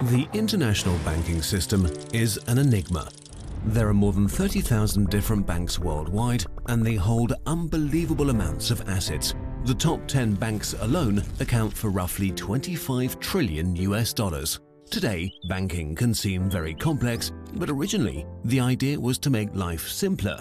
The international banking system is an enigma. There are more than 30,000 different banks worldwide, and they hold unbelievable amounts of assets. The top 10 banks alone account for roughly 25 trillion US dollars. Today, banking can seem very complex, but originally, the idea was to make life simpler.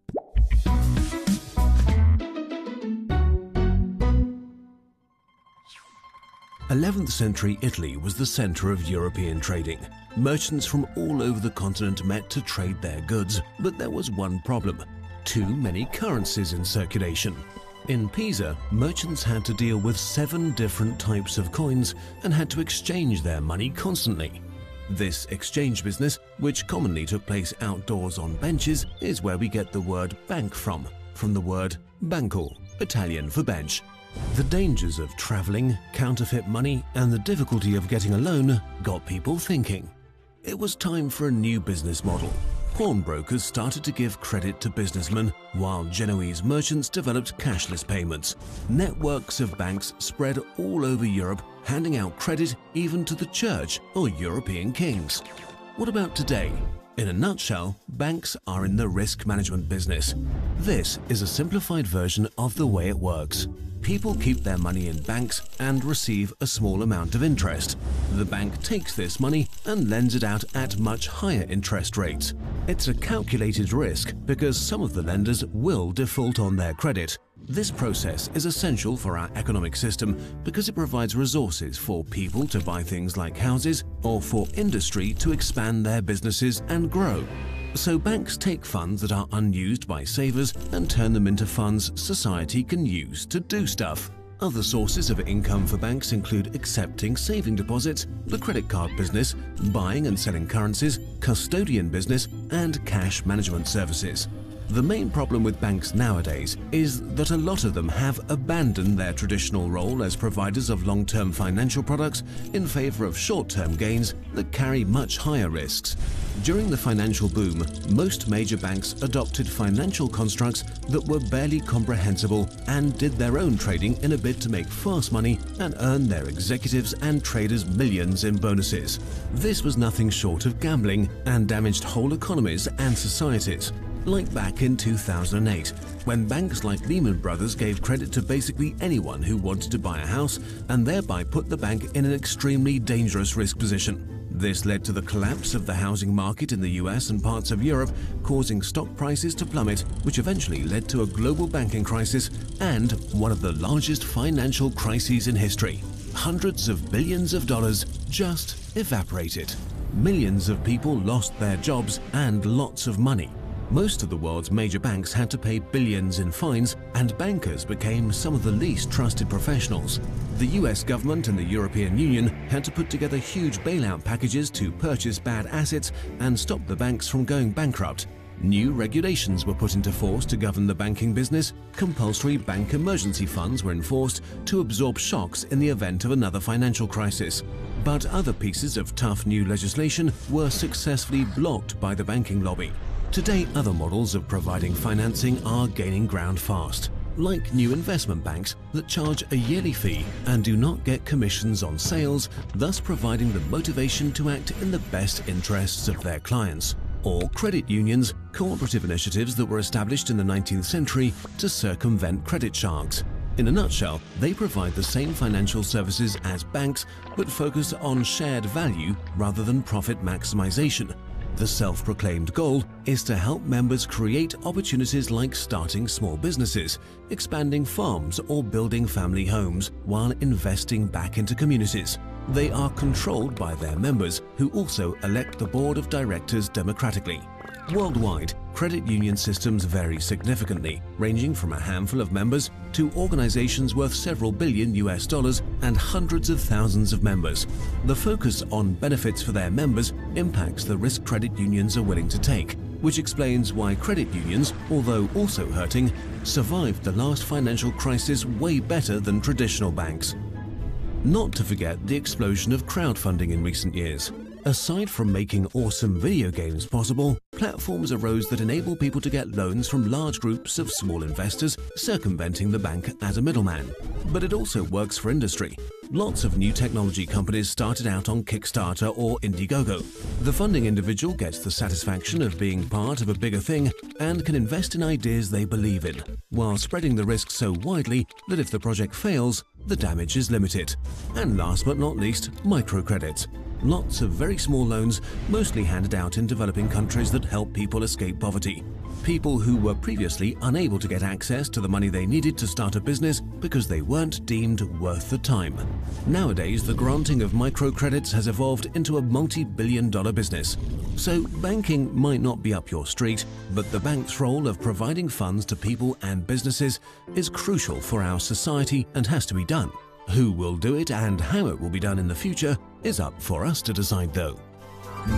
11th century Italy was the center of European trading. Merchants from all over the continent met to trade their goods, but there was one problem: too many currencies in circulation. In Pisa, merchants had to deal with 7 different types of coins and had to exchange their money constantly. This exchange business, which commonly took place outdoors on benches, is where we get the word bank from the word banco, Italian for bench. The dangers of traveling, counterfeit money, and the difficulty of getting a loan got people thinking. It was time for a new business model. Pawnbrokers started to give credit to businessmen, while Genoese merchants developed cashless payments. Networks of banks spread all over Europe, handing out credit even to the church or European kings. What about today? In a nutshell, banks are in the risk management business. This is a simplified version of the way it works. People keep their money in banks and receive a small amount of interest. The bank takes this money and lends it out at much higher interest rates. It's a calculated risk because some of the lenders will default on their credit. This process is essential for our economic system because it provides resources for people to buy things like houses or for industry to expand their businesses and grow. So banks take funds that are unused by savers and turn them into funds society can use to do stuff. Other sources of income for banks include accepting saving deposits, the credit card business, buying and selling currencies, custodian business, and cash management services. The main problem with banks nowadays is that a lot of them have abandoned their traditional role as providers of long-term financial products in favor of short-term gains that carry much higher risks. During the financial boom, most major banks adopted financial constructs that were barely comprehensible and did their own trading in a bid to make fast money and earn their executives and traders millions in bonuses. This was nothing short of gambling and damaged whole economies and societies. Like back in 2008, when banks like Lehman Brothers gave credit to basically anyone who wanted to buy a house and thereby put the bank in an extremely dangerous risk position. This led to the collapse of the housing market in the US and parts of Europe, causing stock prices to plummet, which eventually led to a global banking crisis and one of the largest financial crises in history. Hundreds of billions of dollars just evaporated. Millions of people lost their jobs and lots of money. Most of the world's major banks had to pay billions in fines, and bankers became some of the least trusted professionals. The US government and the European Union had to put together huge bailout packages to purchase bad assets and stop the banks from going bankrupt. New regulations were put into force to govern the banking business. Compulsory bank emergency funds were enforced to absorb shocks in the event of another financial crisis. But other pieces of tough new legislation were successfully blocked by the banking lobby. Today, other models of providing financing are gaining ground fast, like new investment banks that charge a yearly fee and do not get commissions on sales, thus providing the motivation to act in the best interests of their clients. Or credit unions, cooperative initiatives that were established in the 19th century to circumvent credit sharks. In a nutshell, they provide the same financial services as banks but focus on shared value rather than profit maximization. The self-proclaimed goal is to help members create opportunities like starting small businesses, expanding farms, or building family homes while investing back into communities. They are controlled by their members, who also elect the board of directors democratically. Worldwide, credit union systems vary significantly, ranging from a handful of members to organizations worth several billion US dollars and hundreds of thousands of members. The focus on benefits for their members impacts the risk credit unions are willing to take, which explains why credit unions, although also hurting, survived the last financial crisis way better than traditional banks. Not to forget the explosion of crowdfunding in recent years. Aside from making awesome video games possible, platforms arose that enable people to get loans from large groups of small investors, circumventing the bank as a middleman. But it also works for industry. Lots of new technology companies started out on Kickstarter or Indiegogo. The funding individual gets the satisfaction of being part of a bigger thing and can invest in ideas they believe in, while spreading the risk so widely that if the project fails, the damage is limited. And last but not least, microcredit. Lots of very small loans, mostly handed out in developing countries that help people escape poverty. People who were previously unable to get access to the money they needed to start a business because they weren't deemed worth the time. Nowadays, the granting of microcredits has evolved into a multi-billion-dollar business. So banking might not be up your street, but the bank's role of providing funds to people and businesses is crucial for our society and has to be done. Who will do it and how it will be done in the future is up for us to decide though.